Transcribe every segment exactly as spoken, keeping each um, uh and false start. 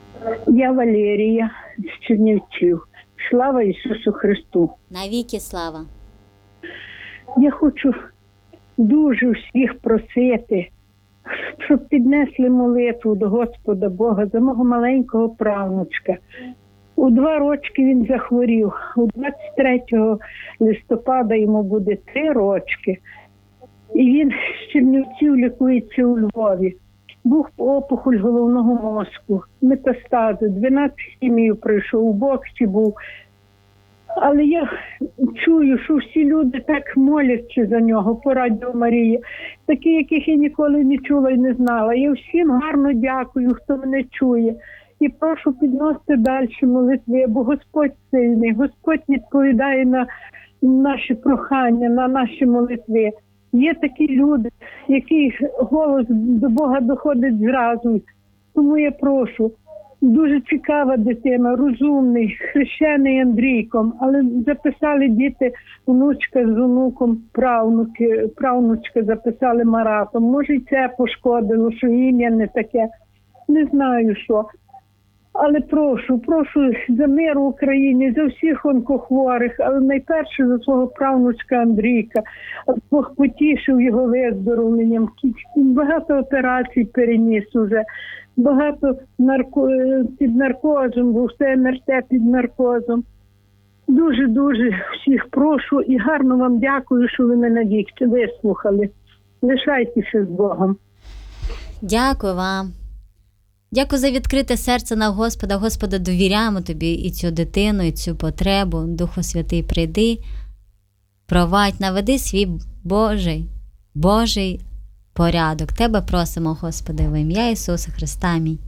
Я Валерія з Чернівців. Слава Ісусу Христу! Навіки слава! Я хочу дуже всіх просити, щоб піднесли молитву до Господа Бога за мого маленького правнучка. У два рочки він захворів. У двадцять третього листопада йому буде три рочки. І він з Чернівців лікується у Львові. Був опухоль головного мозку, метастази, дванадцять хімію пройшов, у боксі був. Але я чую, що всі люди так моляться за нього по Радіо Марії, такі, яких я ніколи не чула і не знала. Я всім гарно дякую, хто мене чує. І прошу підносити далі молитви, бо Господь сильний, Господь відповідає на наші прохання, на наші молитви. Є такі люди, яких голос до Бога доходить зразу. Тому я прошу, дуже цікава дитина, розумний, хрещений Андрійком, але записали діти, внучка з онуком, правнуки, правнучка записали Маратом. Може й це пошкодило, що ім'я не таке, не знаю що. Але прошу, прошу за мир в Україні, за всіх онкохворих, але найперше за свого правнучка Андрійка. Бог потішив його виздоровленням. Багато операцій переніс уже, багато нарко... під наркозом, був все ем ер те під наркозом. Дуже-дуже всіх прошу і гарно вам дякую, що ви мене вислухали. Лишайтеся з Богом. Дякую вам. Дякую за відкрите серце на Господа. Господа, довіряємо Тобі і цю дитину, і цю потребу. Духу Святий, прийди, провадь, наведи свій Божий, Божий порядок. Тебе просимо, Господи, в ім'я Ісуса Христа. Амінь.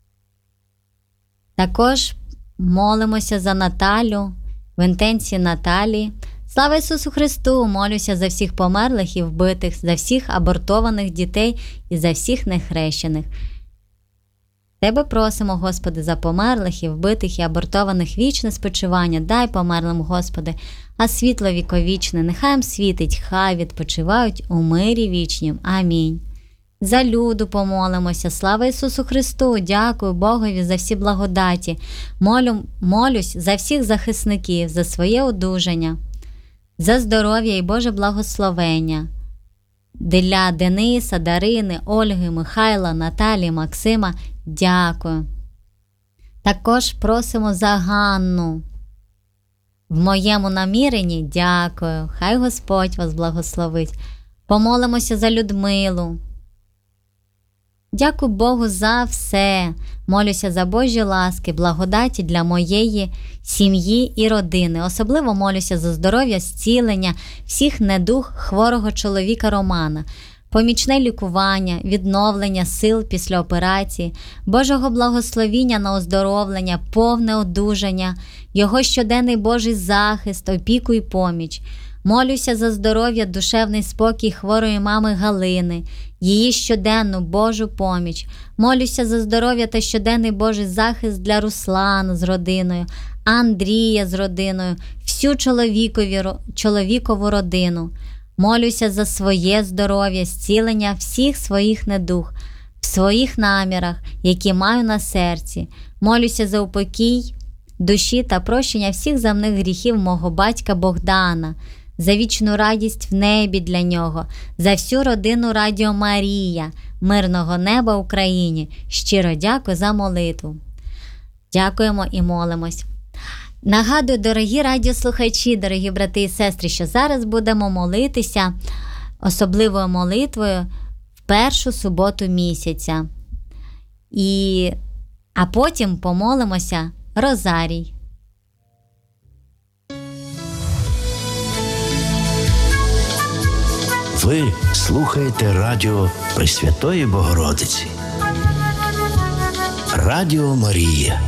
Також молимося за Наталю, в інтенції Наталії. Слава Ісусу Христу! Молюся за всіх померлих і вбитих, за всіх абортованих дітей і за всіх нехрещених. Тебе просимо, Господи, за померлих і вбитих і абортованих вічне спочивання. Дай померлим, Господи, а світло віковічне, нехай їм світить, хай відпочивають у мирі вічнім. Амінь. За люду помолимося. Слава Ісусу Христу! Дякую Богові за всі благодаті. Молю, молюсь за всіх захисників, за своє одужання, за здоров'я і Боже благословення. Для Дениса, Дарини, Ольги, Михайла, Наталії, Максима дякую. Також просимо за Ганну. В моєму наміренні дякую. Хай Господь вас благословить. Помолимося за Людмилу. Дякую Богу за все. Молюся за Божі ласки, благодаті для моєї сім'ї і родини. Особливо молюся за здоров'я, зцілення всіх недуг хворого чоловіка Романа, помічне лікування, відновлення сил після операції, Божого благословіння на оздоровлення, повне одужання, Його щоденний Божий захист, опіку і поміч. Молюся за здоров'я, душевний спокій хворої мами Галини, її щоденну Божу поміч. Молюся за здоров'я та щоденний Божий захист для Руслана з родиною, Андрія з родиною, всю чоловікові, чоловікову родину. Молюся за своє здоров'я, зцілення всіх своїх недуг, в своїх намірах, які маю на серці. Молюся за упокій душі та прощення всіх земних гріхів мого батька Богдана, за вічну радість в небі для нього, за всю родину Радіо Марія, мирного неба Україні. Щиро дякую за молитву. Дякуємо і молимось. Нагадую, дорогі радіослухачі, дорогі брати і сестри, що зараз будемо молитися особливою молитвою в першу суботу місяця. І, а потім помолимося Розарій. Ви слухаєте радіо Пресвятої Богородиці. Радіо Марія.